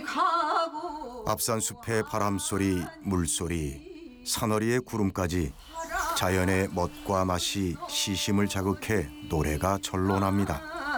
앞산숲의 바람소리, 물소리, 산허리의 구름까지 자연의 멋과 맛이 시심을 자극해 노래가 절로 납니다.